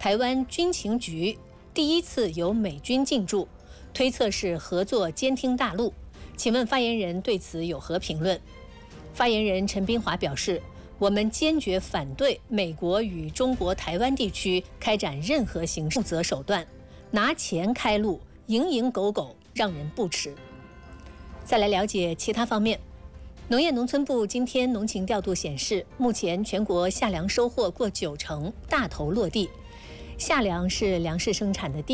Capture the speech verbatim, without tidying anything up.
台湾军情局第一次有美军进驻，推测是合作监听大陆。请问发言人对此有何评论？发言人陈斌华表示，我们坚决反对美国与中国台湾地区开展任何形式负责手段，拿钱开路，蝇营狗苟，让人不齿。再来了解其他方面。农业农村部今天农情调度显示，目前全国夏粮收获过九成，大头落地。夏粮是粮食生产的第